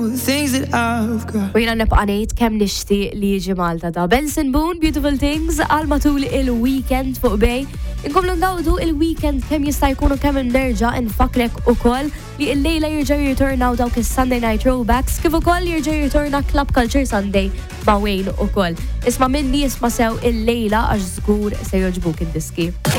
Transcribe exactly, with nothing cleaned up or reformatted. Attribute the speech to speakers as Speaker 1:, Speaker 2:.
Speaker 1: things that I've got.
Speaker 2: U jina nibqa' ngħid kemm nixtieq li jiġi Malta da. Benson Boone, Beautiful Things, għal matul il-weekend fuq bej. Inkomplu ndawdu il-weekend kemm jista' jkunu kemm nerġa' infakrek ukoll li l-lejla jirġa' jirturnaw dawk is-Sunday Night Throwbacks kif ukoll jirġa' jirturna Club Culture Sunday ma' Wayne ukoll. Isma' minni isma' sew il-lejla għax żgur se jogħġbuk id-diski.